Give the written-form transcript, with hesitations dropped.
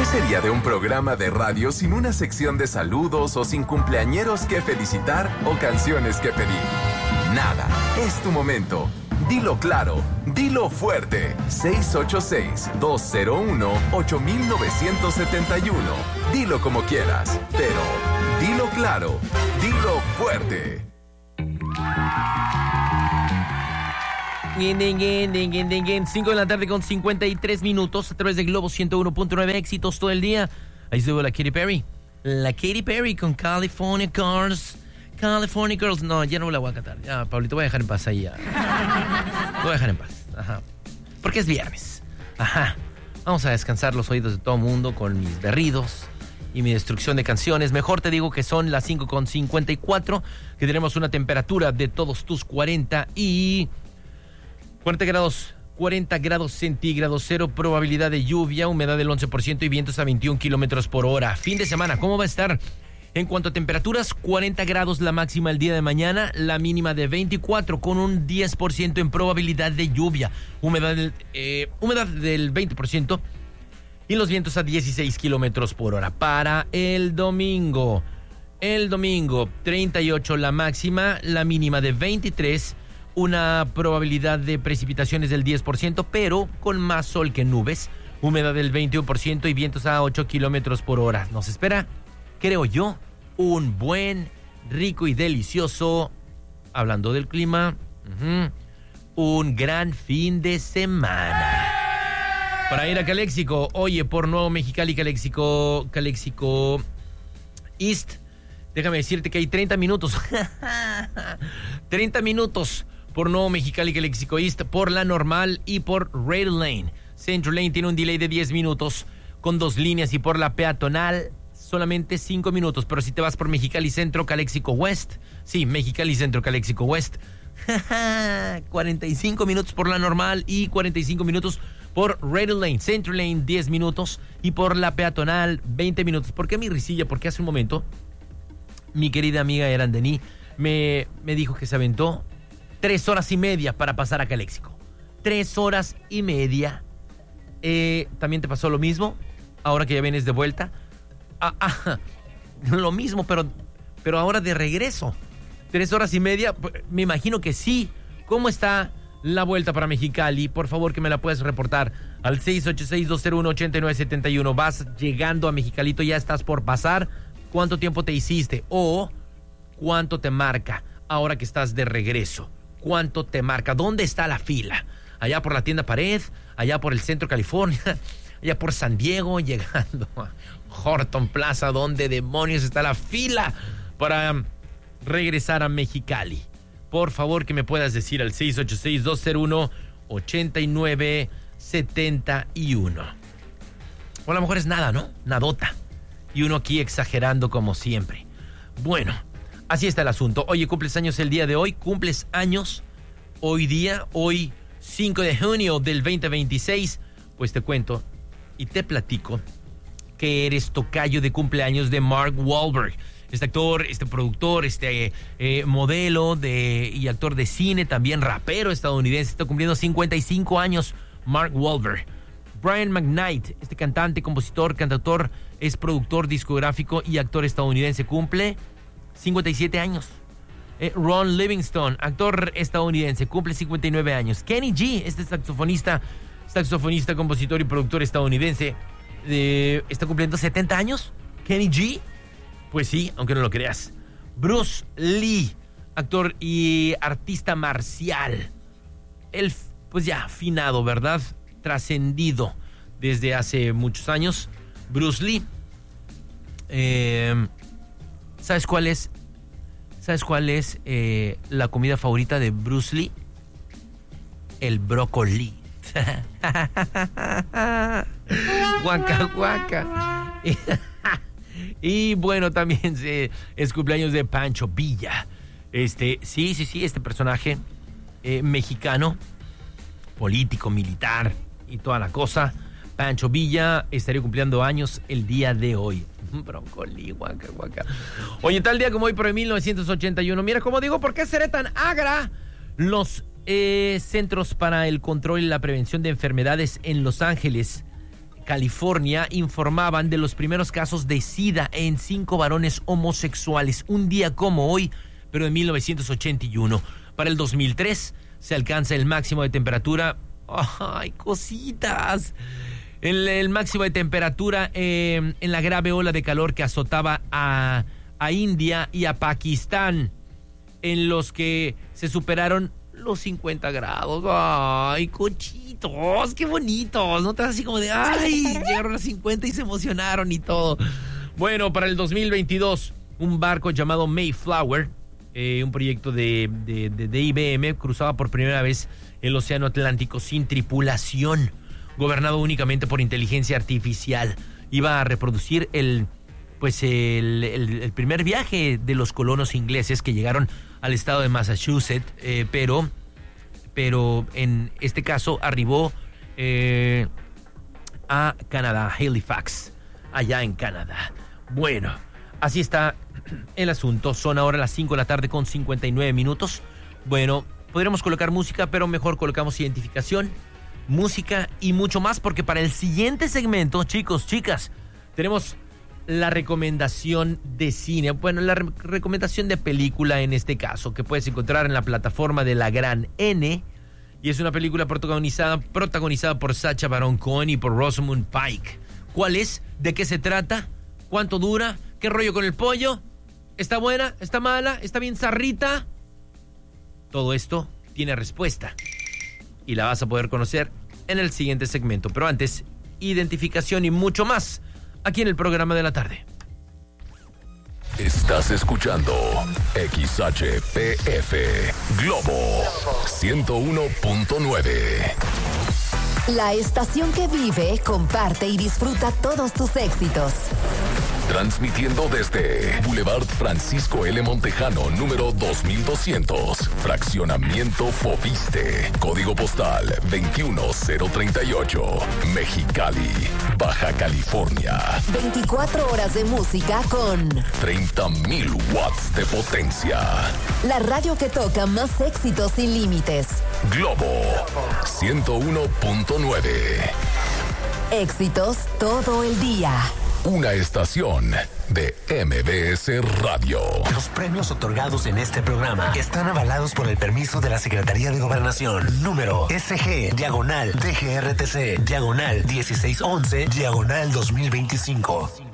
sería de un programa de radio sin una sección de saludos o sin cumpleañeros que felicitar o canciones que pedir? Nada, es tu momento. Dilo claro, dilo fuerte. 686-201-8971. Dilo como quieras, pero dilo claro, dilo fuerte. 5 de la tarde con 53 minutos a través de Globo 101.9, éxitos todo el día. Ahí estuvo la Katy Perry. La Katy Perry con California Girls. California Girls. No, ya no la voy a cantar. Ya, Pablito, voy a dejar en paz ahí. Ya. Voy a dejar en paz. Ajá. Porque es viernes. Ajá. Vamos a descansar los oídos de todo el mundo con mis berridos y mi destrucción de canciones. Mejor te digo que son las 5:54, que tenemos una temperatura de todos tus 40 grados centígrados, cero probabilidad de lluvia, humedad del 11% y vientos a 21 kilómetros por hora. Fin de semana, ¿cómo va a estar? En cuanto a temperaturas, 40 grados la máxima el día de mañana, la mínima de 24 con un 10% en probabilidad de lluvia, humedad del 20% y los vientos a 16 kilómetros por hora. Para el domingo, 38 la máxima, la mínima de 23, una probabilidad de precipitaciones del 10%, pero con más sol que nubes, humedad del 21% y vientos a 8 kilómetros por hora. Nos espera, creo yo, un buen, rico y delicioso, hablando del clima, un gran fin de semana. Para ir a Calexico, oye, por Nuevo Mexicali, Calexico East, déjame decirte que hay 30 minutos. 30 minutos por Nuevo Mexicali, Calexico East, por la normal y por Rail Lane. Central Lane tiene un delay de 10 minutos con 2 líneas y por la peatonal solamente 5 minutos. Pero si te vas por Mexicali Centro, Calexico West, sí, Mexicali Centro, Calexico West, 45 minutos por la normal y 45 minutos por Rail Lane. Central Lane 10 minutos y por la peatonal 20 minutos. ¿Por qué mi risilla? Porque hace un momento mi querida amiga Erandení me dijo que se aventó 3 horas y media para pasar a Calexico. 3 horas y media. ¿También te pasó lo mismo? Ahora que ya vienes de vuelta. Lo mismo, pero ahora de regreso. 3 horas y media, me imagino que sí. ¿Cómo está la vuelta para Mexicali? Por favor, que me la puedas reportar al 686-201-8971. Vas llegando a Mexicalito, ya estás por pasar. ¿Cuánto tiempo te hiciste? O ¿cuánto te marca ahora que estás de regreso? ¿Cuánto te marca? ¿Dónde está la fila? Allá por la tienda Pared, allá por el centro de California, allá por San Diego, llegando a Horton Plaza. ¿Dónde demonios está la fila para regresar a Mexicali? Por favor, que me puedas decir al 686-201-8971. O a lo mejor es nada, ¿no? Nadota. Y uno aquí exagerando como siempre. Bueno, así está el asunto. Oye, cumples años el día de hoy. Cumples años hoy 5 de junio del 2026. Pues te cuento y te platico que eres tocayo de cumpleaños de Mark Wahlberg. Este actor, este productor, modelo y actor de cine, también rapero estadounidense, está cumpliendo 55 años, Mark Wahlberg. Brian McKnight, este cantante, compositor, cantautor, es productor discográfico y actor estadounidense, cumple 57 años. Ron Livingston, actor estadounidense, cumple 59 años. Kenny G, este saxofonista, compositor y productor estadounidense, está cumpliendo 70 años. Kenny G, pues sí, aunque no lo creas. Bruce Lee, actor y artista marcial. Él, pues ya, finado, ¿verdad? Trascendido desde hace muchos años. Bruce Lee. ¿Sabes cuál es la comida favorita de Bruce Lee? El brócoli. Guaca, guaca. Y bueno, también es cumpleaños de Pancho Villa. Este personaje mexicano, político, militar y toda la cosa. Pancho Villa estaría cumpliendo años el día de hoy. Brócoli, guaca, guaca. Oye, tal día como hoy, pero en 1981. Mira, como digo, ¿por qué seré tan agra? Los Centros para el Control y la Prevención de Enfermedades en Los Ángeles, California, informaban de los primeros casos de SIDA en 5 varones homosexuales, un día como hoy, pero de 1981. Para el 2003 se alcanza el máximo de temperatura. ¡Ay, cositas! El máximo de temperatura en la grave ola de calor que azotaba a India y a Pakistán, en los que se superaron los 50 grados. ¡Ay, cochitos! ¡Qué bonitos! ¿No te das así como de, ay, llegaron a 50 y se emocionaron y todo? Bueno, para el 2022, un barco llamado Mayflower, un proyecto de IBM, cruzaba por primera vez el Océano Atlántico sin tripulación, gobernado únicamente por inteligencia artificial. Iba a reproducir el primer viaje de los colonos ingleses que llegaron al estado de Massachusetts, pero en este caso arribó a Canadá, Halifax, allá en Canadá. Bueno, así está el asunto. Son ahora las 5 de la tarde con 59 minutos. Bueno, podríamos colocar música, pero mejor colocamos identificación, música y mucho más, porque para el siguiente segmento, chicos, chicas, tenemos la recomendación de cine, bueno, la recomendación de película en este caso, que puedes encontrar en la plataforma de La Gran N, y es una película protagonizada por Sacha Baron Cohen y por Rosamund Pike. ¿Cuál es? ¿De qué se trata? ¿Cuánto dura? ¿Qué rollo con el pollo? ¿Está buena? ¿Está mala? ¿Está bien zarrita? Todo esto tiene respuesta y la vas a poder conocer en el siguiente segmento, pero antes, identificación y mucho más aquí en el programa de la tarde. Estás escuchando XHPF Globo 101.9. La estación que vive, comparte y disfruta todos tus éxitos. Transmitiendo desde Boulevard Francisco L. Montejano, número 2200, Fraccionamiento Foviste, Código Postal 21038, Mexicali, Baja California. 24 horas de música con 30,000 watts de potencia. La radio que toca más éxitos sin límites. Globo 101.9. Éxitos todo el día. Una estación de MBS Radio. Los premios otorgados en este programa están avalados por el permiso de la Secretaría de Gobernación. Número SG/DGRTC/1611/2025.